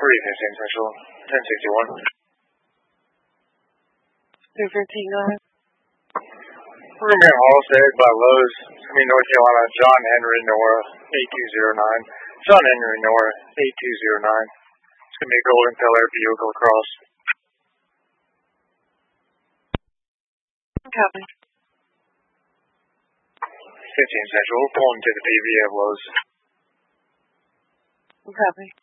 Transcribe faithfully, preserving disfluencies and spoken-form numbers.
three fifteen Central, ten sixty-one. two fifteen, go ahead. Room here in Halstead by Lowe's, I mean North Carolina, John Henry Nora, eight two zero nine. John Henry Nora, eight two zero nine. It's going to be a golden color vehicle across. Copy. fifteen Central, pulling to the P V of Lowe's. Copy.